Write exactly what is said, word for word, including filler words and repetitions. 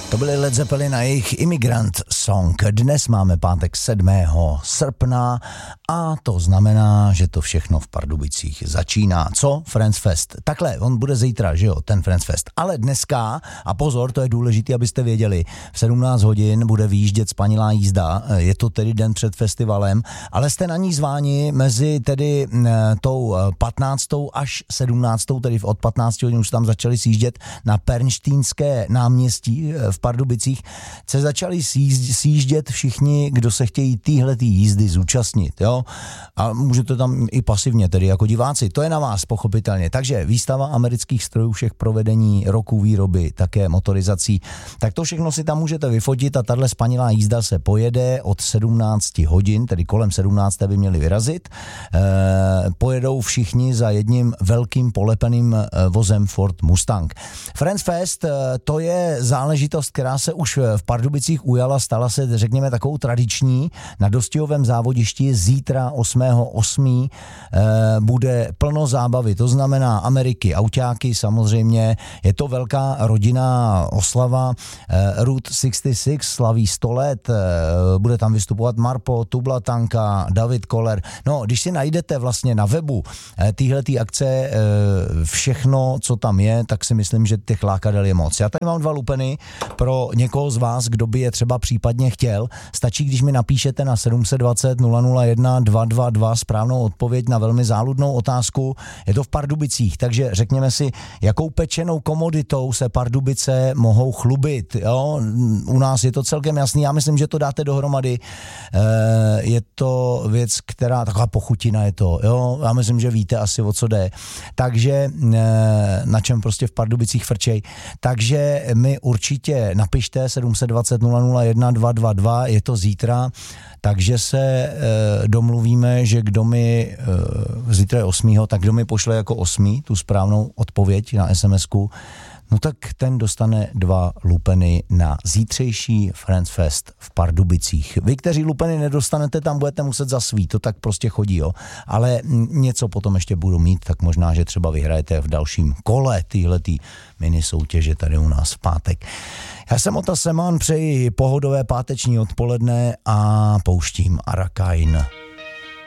To byly Led Zeppelin a jejich Immigrant Song. Dnes máme pátek sedmého srpna a to znamená, že to všechno v Pardubicích začíná. Co? Friends Fest. Takhle, on bude zítra, že jo, ten Friends Fest. Ale dneska, a pozor, to je důležité, abyste věděli, v sedmnáct hodin bude výjíždět Spanilá jízda, je to tedy den před festivalem, ale jste na ní zváni mezi tedy tou patnáctou až sedmnáctou, tedy od patnácti hodin už tam začali sjíždět na Pernštínské náměstí v Pardubicích, se začali sjíždět všichni, kdo se chtějí týhletý jízdy zúčastnit, jo? A můžete tam i pasivně, tedy jako diváci, to je na vás pochopitelně. Takže výstava amerických strojů, všech provedení roku výroby, také motorizací, tak to všechno si tam můžete vyfotit a tahle spanilá jízda se pojede od sedmnácti hodin, tedy kolem sedmnácté by měli vyrazit. E, pojedou všichni za jedním velkým polepeným vozem Ford Mustang. Friends Fest, to je záležitost, která se už v Pardubicích ujala, stala se, řekněme, takovou tradiční. Na dostihovém závodišti zítra osmého osmého e, bude plno zábavy, to znamená Ameriky, autáky, samozřejmě, je to velká rodinná oslava. e, Route šedesát šest slaví sto let, e, bude tam vystupovat Marpo, Tublatanka, David Koller. No, když si najdete vlastně na webu e, týhletý akce e, všechno, co tam je, tak si myslím, že těch lákadel je moc. Já tady mám dva lupeny pro někoho z vás, kdo by je třeba případně chtěl. Stačí, když mi napíšete na sedm set dvacet nula nula jedna dva dva dva správnou odpověď na velmi záludnou otázku. Je to v Pardubicích, takže řekněme si, jakou pečenou komoditou se Pardubice mohou chlubit. Jo? U nás je to celkem jasný, já myslím, že to dáte dohromady. E, je to věc, která, taková pochutina je to, jo? Já myslím, že víte asi, o co jde. Takže e, na čem prostě v Pardubicích frčej. Takže mi určitě napište sedm set dvacet nula nula jedna dva dva dva, je to zítra, takže se e, domluvíme, že kdo mi, e, zítra je osmého, tak kdo mi pošle jako osmý tu správnou odpověď na SMSku, no tak ten dostane dva lupeny na zítřejší Friends Fest v Pardubicích. Vy, kteří lupeny nedostanete, tam budete muset za svý, to tak prostě chodí, jo. Ale něco potom ještě budu mít, tak možná, že třeba vyhrajete v dalším kole týhletý mini soutěže tady u nás v pátek. Já jsem Ota Seman, přeji pohodové páteční odpoledne a pouštím Arakain.